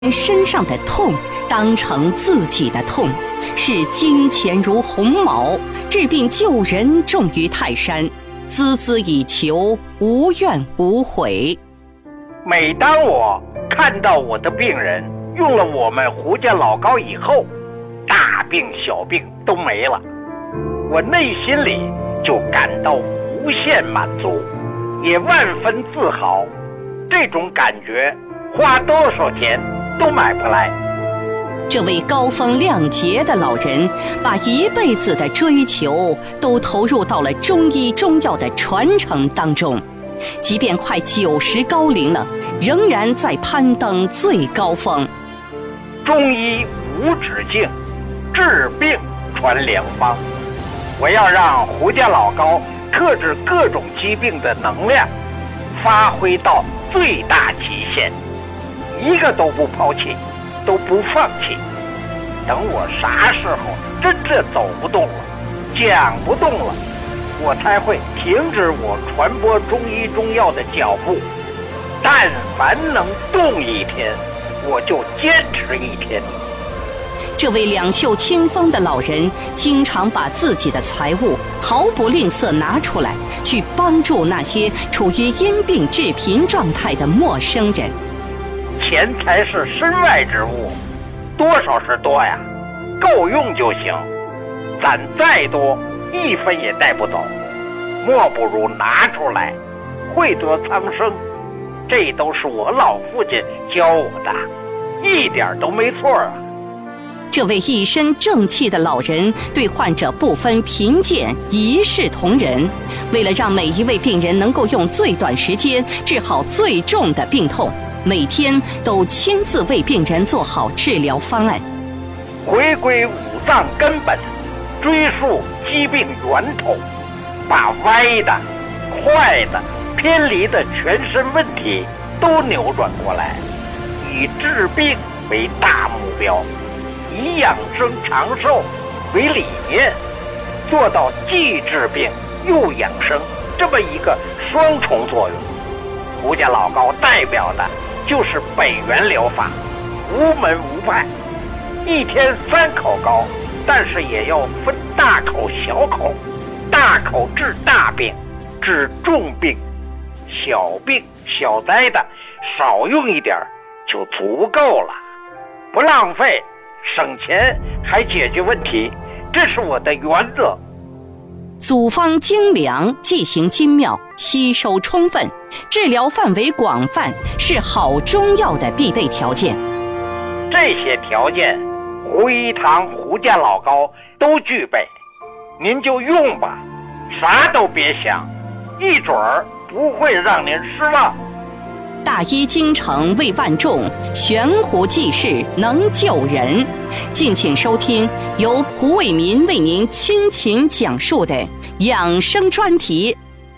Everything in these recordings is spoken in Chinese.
身上的痛当成自己的痛，视金钱如鸿毛，治病救人重于泰山，孜孜以求，无怨无悔。 每当我看到我的病人用了我们胡家老膏以后，大病小病都没了，我内心里就感到无限满足，也万分自豪。这种感觉花多少钱都买不来。 这位高风亮节的老人，把一辈子的追求都投入到了中医中药的传承当中，即便快90高龄了，仍然在攀登最高峰。 中医无止境，治病传良方。我要让胡家老膏克制各种疾病的能量发挥到最大极限，一个都不抛弃，都不放弃。等我啥时候真正走不动了，讲不动了，我才会停止我传播中医中药的脚步。但凡能动一天，我就坚持一天。 这位两袖清风的老人，经常把自己的财物毫不吝啬拿出来，去帮助那些处于因病致贫状态的陌生人。 钱财是身外之物，多少是多呀，够用就行。攒再多，一分也带不走，莫不如拿出来，惠得苍生。这都是我老父亲教我的，一点都没错啊。 这位一身正气的老人对患者不分贫贱，一视同仁。为了让每一位病人能够用最短时间治好最重的病痛，每天都亲自为病人做好治疗方案。 回归五脏根本，追溯疾病源头，把歪的、坏的、偏离的全身问题都扭转过来，以治病为大目标，以养生长寿为理念，做到既治病又养生这么一个双重作用。胡家老膏代表的就是北元疗法，无门无派，一天3口膏，但是也要分大口小口，大口治大病，治重病，小病小灾的少用一点就足够了，不浪费，省钱还解决问题，这是我的原则。 组方精良，剂型精妙，吸收充分，治疗范围广泛，是好中药的必备条件。 这些条件胡一堂胡家老膏都具备，您就用吧，啥都别想，一准儿不会让您失望。 大医精诚为万众，悬壶济世能救人。敬请收听由胡伟民为您倾情讲述的养生专题。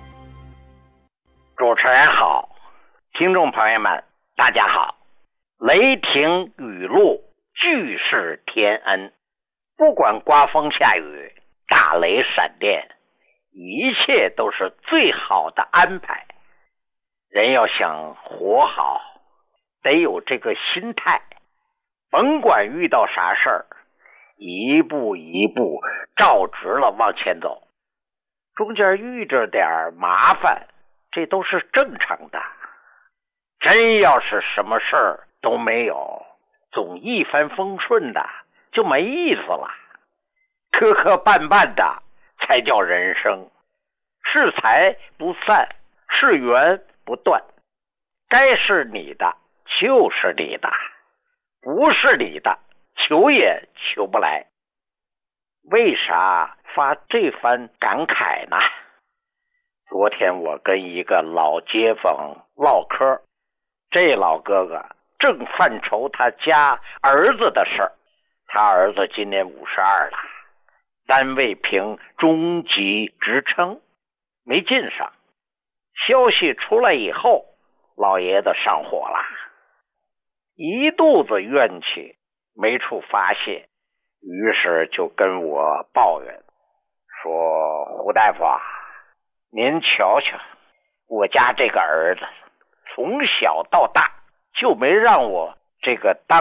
主持人好，听众朋友们大家好。雷霆雨露，俱是天恩，不管刮风下雨，打雷闪电，一切都是最好的安排。人要想活好，得有这个心态，甭管遇到啥事儿，一步一步照直了往前走，中间遇着点麻烦，这都是正常的。真要是什么事儿都没有，总一帆风顺的，就没意思了。磕磕绊绊的才叫人生，是财不散，是缘不断，该是你的就是你的，不是你的求也求不来。为啥发这番感慨呢？昨天我跟一个老街坊唠嗑，这老哥哥正犯愁他家儿子的事儿。他儿子今年52了，单位评中级职称，没进上。消息出来以后，老爷子上火了，一肚子怨气没处发泄，于是就跟我抱怨说，胡大夫啊，您瞧瞧，我家这个儿子从小到大就没让我这个当